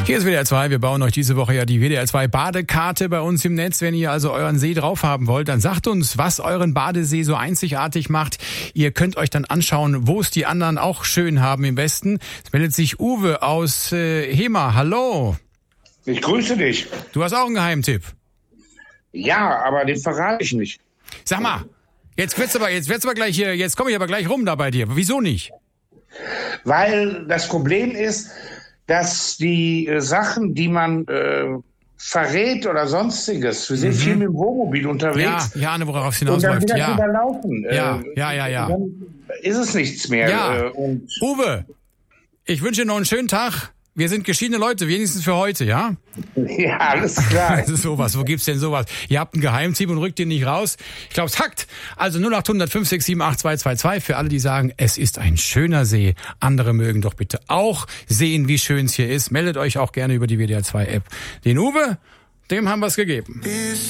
Hier ist WDR 2. Wir bauen euch diese Woche ja die WDR 2 Badekarte bei uns im Netz. Wenn ihr also euren See drauf haben wollt, dann sagt uns, was euren Badesee so einzigartig macht. Ihr könnt euch dann anschauen, wo es die anderen auch schön haben im Westen. Es meldet sich Uwe aus Hema. Hallo. Ich grüße dich. Du hast auch einen Geheimtipp. Ja, aber den verrate ich nicht. Sag mal, jetzt komme ich aber gleich rum da bei dir. Wieso nicht? Weil das Problem ist, dass die Sachen, die man verrät oder sonstiges, wir sind viel mit dem Wohnmobil unterwegs. Ja, eine Woche raus Und dann hinausläuft. wieder Ja. überlaufen. Ja. Dann ist es nichts mehr. Ja. Und Uwe, ich wünsche dir noch einen schönen Tag. Wir sind geschiedene Leute, wenigstens für heute, ja? ja, alles klar. Das ist sowas. Wo gibt's denn sowas? Ihr habt einen Geheimtipp und rückt ihn nicht raus. Ich glaube, es hackt. Also 0800 567 8222 für alle, die sagen, es ist ein schöner See. Andere mögen doch bitte auch sehen, wie schön es hier ist. Meldet euch auch gerne über die WDR 2 App. Den Uwe, dem haben wir es gegeben.